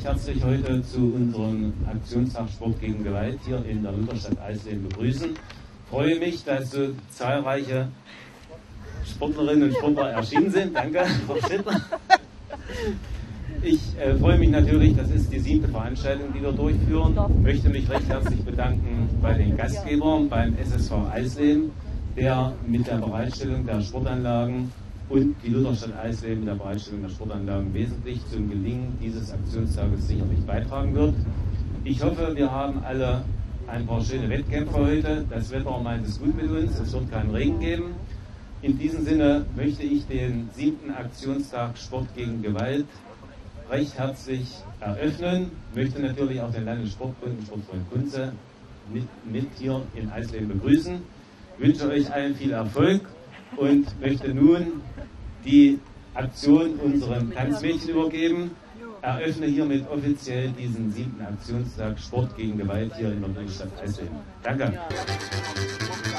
recht herzlich heute zu unserem Aktionstag Sport gegen Gewalt hier in der Lutherstadt Eisleben begrüßen. Ich freue mich, dass so zahlreiche Sportlerinnen und Sportler erschienen sind. Danke, Frau Schnittler. Ich freue mich natürlich, das ist die 7. Veranstaltung, die wir durchführen. Ich möchte mich recht herzlich bedanken bei den Gastgebern, beim SSV Eisleben, der mit der Bereitstellung der Sportanlagen und die Lutherstadt Eisleben mit der Bereitstellung der Sportanlagen wesentlich zum Gelingen dieses Aktionstages sicherlich beitragen wird. Ich hoffe, wir haben alle ein paar schöne Wettkämpfe heute. Das Wetter meint es gut mit uns, es wird keinen Regen geben. In diesem Sinne möchte ich den 7. Aktionstag Sport gegen Gewalt recht herzlich eröffnen. Ich möchte natürlich auch den Landessportbund und Sportfreund Kunze mit hier in Eisleben begrüßen. Ich wünsche euch allen viel Erfolg und möchte nun die Aktion unserem Tanzmädchen übergeben. Eröffne hiermit offiziell diesen 7. Aktionstag Sport gegen Gewalt hier in der Lutherstadt Eisleben. Danke.